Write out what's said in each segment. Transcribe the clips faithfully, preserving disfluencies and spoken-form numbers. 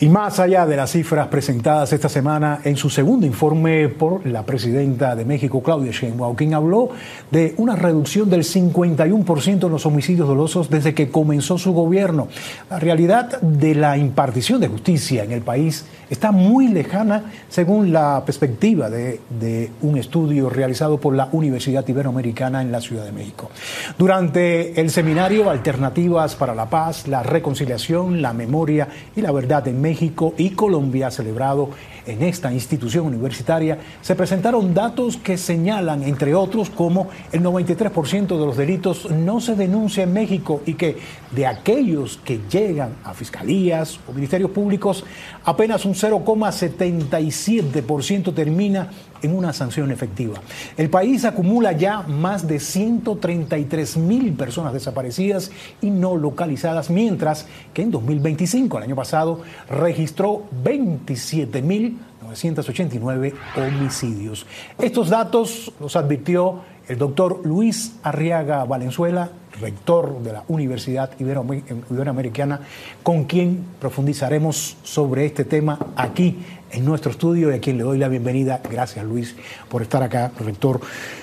Y más allá de las cifras presentadas esta semana en su segundo informe por la presidenta de México, Claudia Sheinbaum, quien habló de una reducción del cincuenta y uno por ciento en los homicidios dolosos desde que comenzó su gobierno. La realidad de la impartición de justicia en el país está muy lejana según la perspectiva de, de un estudio realizado por la Universidad Iberoamericana en la Ciudad de México. Durante el seminario Alternativas para la Paz, la Reconciliación, la Memoria y la Verdad en México, México y Colombia, celebrado en esta institución universitaria, se presentaron datos que señalan, entre otros, como el noventa y tres por ciento de los delitos no se denuncia en México y que de aquellos que llegan a fiscalías o ministerios públicos, apenas un cero coma setenta y siete por ciento termina en una sanción efectiva. El país acumula ya más de ciento treinta y tres mil personas desaparecidas y no localizadas, mientras que en dos mil veinticinco, el año pasado, registró veintisiete mil novecientos ochenta y nueve homicidios. Estos datos los advirtió el doctor Luis Arriaga Valenzuela, rector de la Universidad Iberoamericana, con quien profundizaremos sobre este tema aquí en nuestro estudio y a quien le doy la bienvenida. Gracias, Luis, por estar acá, rector.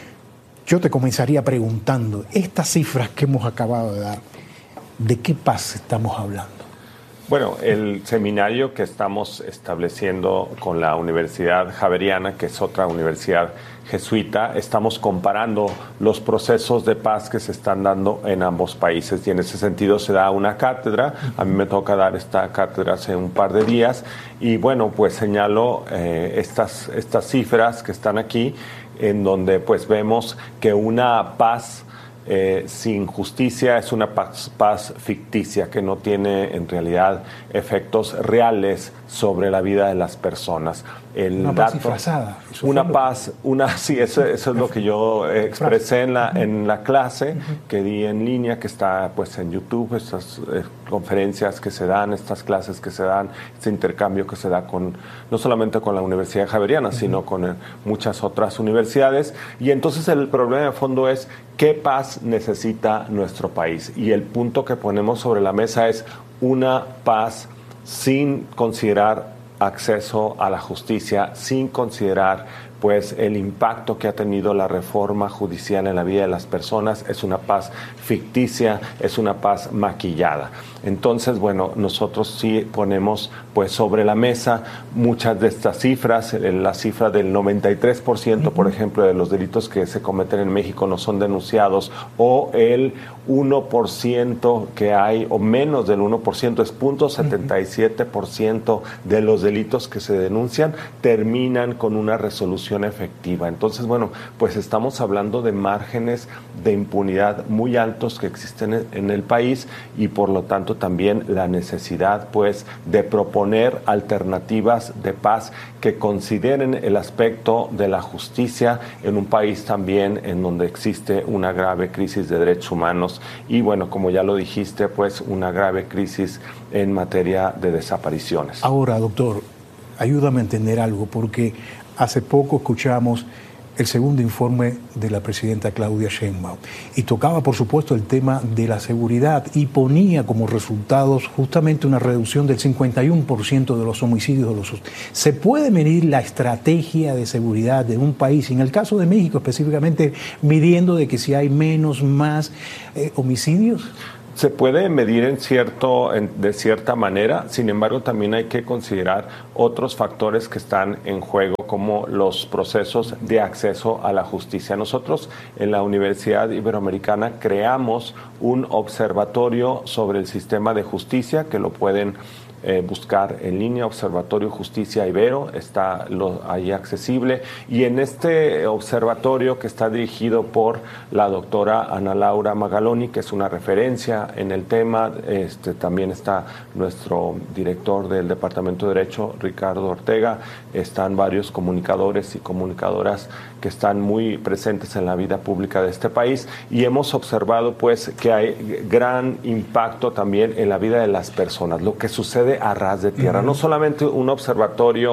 Yo te comenzaría preguntando, estas cifras que hemos acabado de dar, ¿de qué paz estamos hablando? Bueno, el seminario que estamos estableciendo con la Universidad Javeriana, que es otra universidad jesuita, estamos comparando los procesos de paz que se están dando en ambos países y en ese sentido se da una cátedra. A mí me toca dar esta cátedra hace un par de días y bueno, pues señalo eh, estas, estas cifras que están aquí, en donde pues vemos que una paz Eh, sin justicia es una paz, paz ficticia que no tiene en realidad efectos reales sobre la vida de las personas. El una dato, paz disfrazada. Una paz, una, sí, eso, eso es lo que yo expresé en la, en la clase que di en línea, que está pues en YouTube, estas eh, conferencias que se dan, estas clases que se dan, este intercambio que se da con no solamente con la Universidad Javeriana, uh-huh. sino con eh, muchas otras universidades. Y entonces el problema de fondo es ¿qué paz necesita nuestro país? Y el punto que ponemos sobre la mesa es una paz sin considerar acceso a la justicia, sin considerar pues el impacto que ha tenido la reforma judicial en la vida de las personas. Es una paz ficticia, es una paz maquillada. Entonces, bueno, nosotros sí ponemos pues sobre la mesa muchas de estas cifras. La cifra del noventa y tres por ciento, por ejemplo, de los delitos que se cometen en México no son denunciados, o el uno por ciento que hay, o menos del uno por ciento, es cero punto setenta y siete por ciento de los delitos que se denuncian terminan con una resolución efectiva. Entonces, bueno, pues estamos hablando de márgenes de impunidad muy altos que existen en el país y por lo tanto también la necesidad pues de proponer alternativas de paz que consideren el aspecto de la justicia en un país también en donde existe una grave crisis de derechos humanos y bueno, como ya lo dijiste, pues una grave crisis en materia de desapariciones. Ahora, doctor, ayúdame a entender algo, porque hace poco escuchamos el segundo informe de la presidenta Claudia Sheinbaum y tocaba, por supuesto, el tema de la seguridad y ponía como resultados justamente una reducción del cincuenta y uno por ciento de los homicidios dolosos. ¿Se puede medir la estrategia de seguridad de un país, en el caso de México específicamente, midiendo de que si hay menos, más eh, homicidios? Se puede medir en cierto, en, de cierta manera, sin embargo también hay que considerar otros factores que están en juego como los procesos de acceso a la justicia. Nosotros en la Universidad Iberoamericana creamos un observatorio sobre el sistema de justicia que lo pueden Eh, buscar en línea, Observatorio Justicia Ibero, está lo, ahí accesible, y en este observatorio que está dirigido por la doctora Ana Laura Magaloni, que es una referencia en el tema, este, también está nuestro director del Departamento de Derecho, Ricardo Ortega, están varios comunicadores y comunicadoras que están muy presentes en la vida pública de este país, y hemos observado pues que hay gran impacto también en la vida de las personas, lo que sucede a ras de tierra. Uh-huh. No solamente un observatorio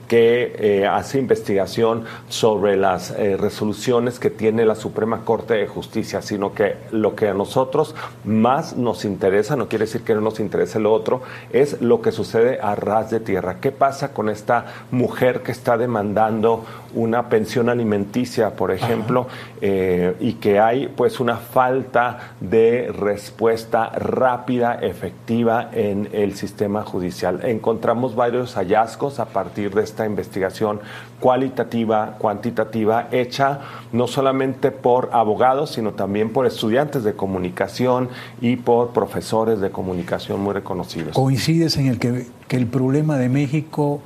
que eh, hace investigación sobre las eh, resoluciones que tiene la Suprema Corte de Justicia, sino que lo que a nosotros más nos interesa, no quiere decir que no nos interese lo otro, es lo que sucede a ras de tierra. ¿Qué pasa con esta mujer que está demandando una pensión alimenticia, por ejemplo, eh, y que hay pues una falta de respuesta rápida, efectiva en el sistema judicial? Encontramos varios hallazgos a partir de esta investigación cualitativa, cuantitativa, hecha no solamente por abogados, sino también por estudiantes de comunicación y por profesores de comunicación muy reconocidos. ¿Coincides en el que, que el problema de México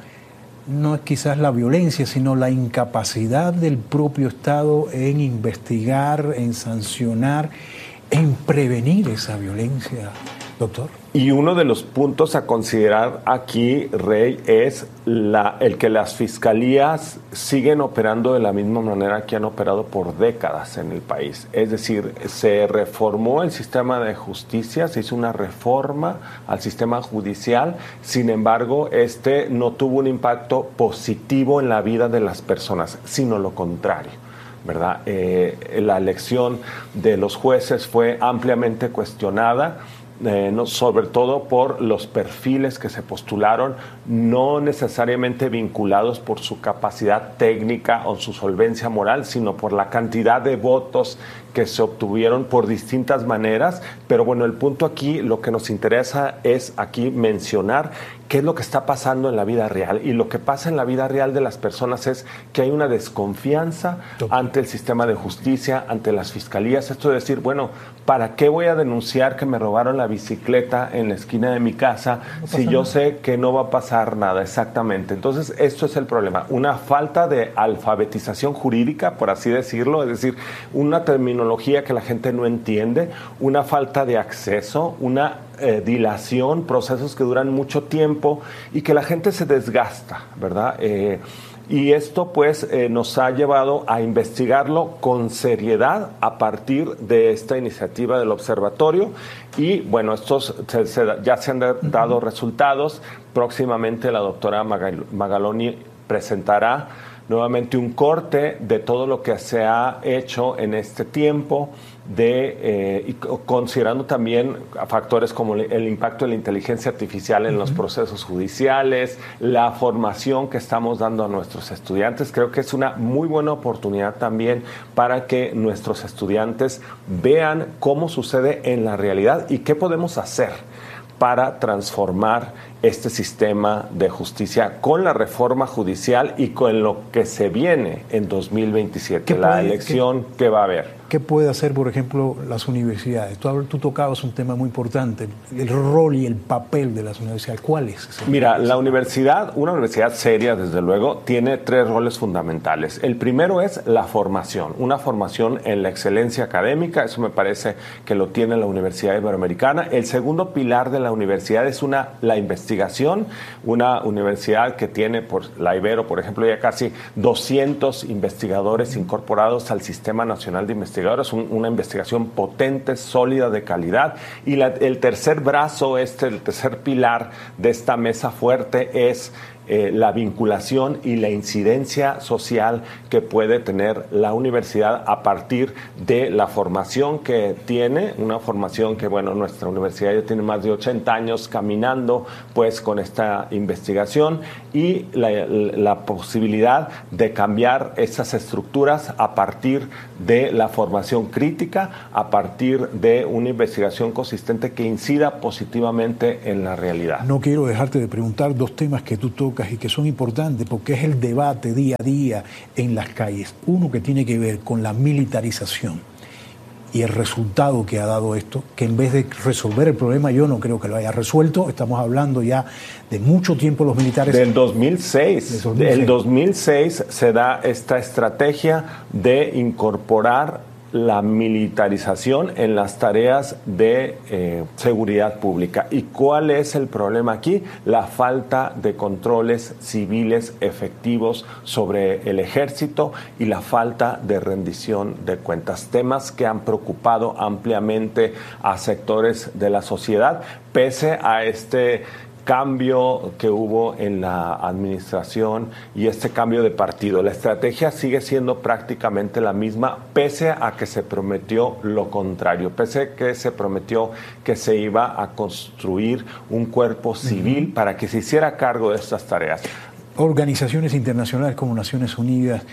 no es quizás la violencia, sino la incapacidad del propio Estado en investigar, en sancionar, en prevenir esa violencia, doctor? Y uno de los puntos a considerar aquí, Rey, es la, el que las fiscalías siguen operando de la misma manera que han operado por décadas en el país. Es decir, se reformó el sistema de justicia, se hizo una reforma al sistema judicial, sin embargo, este no tuvo un impacto positivo en la vida de las personas, sino lo contrario, ¿verdad? Eh, la elección de los jueces fue ampliamente cuestionada, Eh, no, sobre todo por los perfiles que se postularon, no necesariamente vinculados por su capacidad técnica o su solvencia moral, sino por la cantidad de votos que se obtuvieron por distintas maneras. Pero bueno, el punto aquí, lo que nos interesa es aquí mencionar qué es lo que está pasando en la vida real. Y lo que pasa en la vida real de las personas es que hay una desconfianza ante el sistema de justicia, ante las fiscalías. Esto de decir, bueno, ¿para qué voy a denunciar que me robaron la bicicleta en la esquina de mi casa no si yo nada. sé que no va a pasar nada? Exactamente. Entonces, esto es el problema. Una falta de alfabetización jurídica, por así decirlo, es decir, una terminología que la gente no entiende, una falta de acceso, una eh, dilación, procesos que duran mucho tiempo y que la gente se desgasta, ¿verdad? Eh, Y esto pues eh, nos ha llevado a investigarlo con seriedad a partir de esta iniciativa del observatorio y bueno, estos se, se, ya se han dado resultados. Próximamente la doctora Magal, Magaloni presentará nuevamente un corte de todo lo que se ha hecho en este tiempo, de eh, y considerando también factores como el impacto de la inteligencia artificial en uh-huh. los procesos judiciales, la formación que estamos dando a nuestros estudiantes. Creo que es una muy buena oportunidad también para que nuestros estudiantes vean cómo sucede en la realidad y qué podemos hacer para transformar este sistema de justicia con la reforma judicial y con lo que se viene en dos mil veintisiete, la puede, elección qué, que va a haber. ¿Qué puede hacer, por ejemplo, las universidades? Tú, tú tocabas un tema muy importante, el rol y el papel de las universidades. ¿Cuál es ese? Mira, la universidad, una universidad seria, desde luego, tiene tres roles fundamentales. El primero es la formación, una formación en la excelencia académica, eso me parece que lo tiene la Universidad Iberoamericana. El segundo pilar de la universidad es una, la investigación, una universidad que tiene, por la Ibero, por ejemplo, ya casi doscientos investigadores incorporados al Sistema Nacional de Investigación. Es un, una investigación potente, sólida, de calidad. Y la, el tercer brazo, este, el tercer pilar de esta mesa fuerte es eh, la vinculación y la incidencia social que puede tener la universidad a partir de la formación que tiene, una formación que, bueno, nuestra universidad ya tiene más de ochenta años caminando pues con esta investigación y la, la posibilidad de cambiar esas estructuras a partir de la formación crítica, a partir de una investigación consistente que incida positivamente en la realidad. No quiero dejarte de preguntar dos temas que tú tocas y que son importantes porque es el debate día a día en las calles. Uno que tiene que ver con la militarización y el resultado que ha dado esto, que en vez de resolver el problema, yo no creo que lo haya resuelto. Estamos hablando ya de mucho tiempo los militares. Del dos mil seis. Del dos mil seis se da esta estrategia de incorporar la militarización en las tareas de eh, seguridad pública. ¿Y cuál es el problema aquí? La falta de controles civiles efectivos sobre el ejército y la falta de rendición de cuentas. Temas que han preocupado ampliamente a sectores de la sociedad, pese a este cambio que hubo en la administración y este cambio de partido. La estrategia sigue siendo prácticamente la misma, pese a que se prometió lo contrario, pese a que se prometió que se iba a construir un cuerpo civil uh-huh. para que se hiciera cargo de estas tareas. Organizaciones internacionales como Naciones Unidas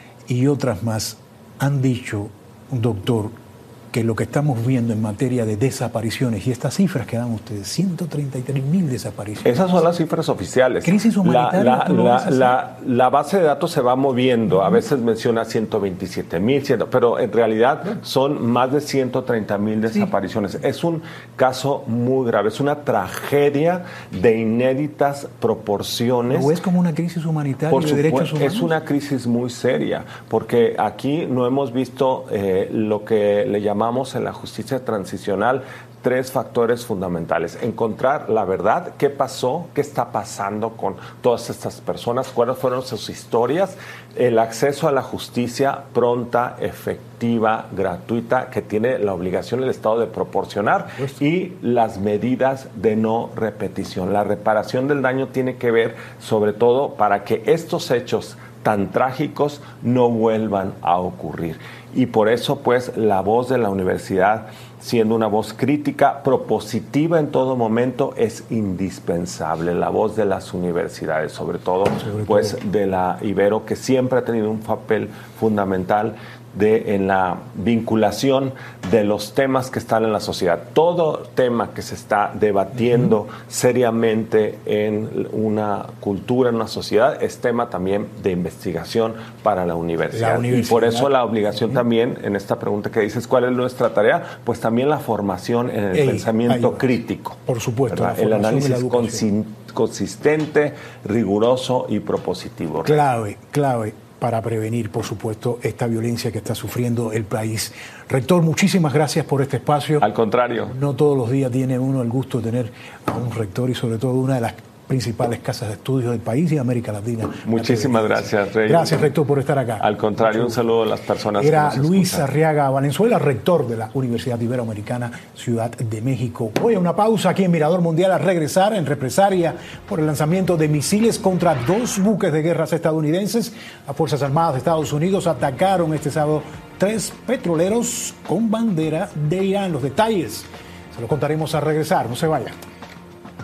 y otras más han dicho, doctor, que lo que estamos viendo en materia de desapariciones y estas cifras que dan ustedes, ciento treinta y tres mil desapariciones. Esas son las cifras oficiales. Crisis humanitaria. La, la, la, la, la base de datos se va moviendo. A veces menciona ciento veintisiete mil, pero en realidad son más de ciento treinta mil desapariciones. Sí. Es un caso muy grave, es una tragedia de inéditas proporciones. ¿O es como una crisis humanitaria Por de supuesto, derechos humanos? Es una crisis muy seria, porque aquí no hemos visto eh, lo que le llamamos en la justicia transicional tres factores fundamentales: encontrar la verdad, qué pasó, qué está pasando con todas estas personas, cuáles fueron sus historias, el acceso a la justicia pronta, efectiva, gratuita, que tiene la obligación el Estado de proporcionar, y las medidas de no repetición. La reparación del daño tiene que ver sobre todo para que estos hechos tan trágicos no vuelvan a ocurrir. Y por eso, pues, la voz de la universidad, siendo una voz crítica, propositiva en todo momento, es indispensable. La voz de las universidades, sobre todo, sobre pues, todo. de la Ibero, que siempre ha tenido un papel fundamental de, en la vinculación de los temas que están en la sociedad. Todo tema que se está debatiendo uh-huh. seriamente en una cultura, en una sociedad, es tema también de investigación para la universidad. La universidad. Y por eso la obligación uh-huh. también, en esta pregunta que dices, ¿cuál es nuestra tarea? Pues también la formación en el Ey, pensamiento ayuda. crítico. Por supuesto. El análisis consistente, riguroso y propositivo. Clave, clave. para prevenir, por supuesto, esta violencia que está sufriendo el país. Rector, muchísimas gracias por este espacio. Al contrario. No todos los días tiene uno el gusto de tener a un rector y sobre todo una de las principales casas de estudios del país y de América Latina. Muchísimas gracias, Rey. Gracias, rector, por estar acá. Al contrario, Mucho. un saludo a las personas Era que nos Luis escuchan. Arriaga Valenzuela, rector de la Universidad Iberoamericana, Ciudad de México. Voy a una pausa aquí en Mirador Mundial. A regresar en represalia por el lanzamiento de misiles contra dos buques de guerras estadounidenses. Las Fuerzas Armadas de Estados Unidos atacaron este sábado tres petroleros con bandera de Irán. Los detalles se los contaremos al regresar. No se vayan.